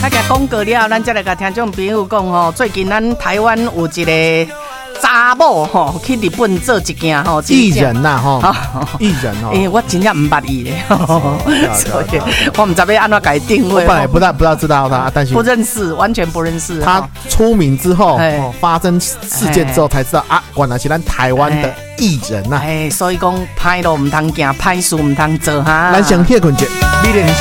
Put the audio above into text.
大家讲过了，咱再来甲听众朋友讲吼，最近咱台湾有一个查某吼去日本做一件吼艺人呐吼，艺人哦。 我真正唔捌伊咧，所以我唔知要安怎改定位。 我本来不大知道他，但是不认识，完全不认识。 他出名之后，发生事件之后才知道啊，原来是咱台湾的艺人呐。 所以讲歹路唔通行，歹事唔通做哈。 咱先歇困一下，美丽人生。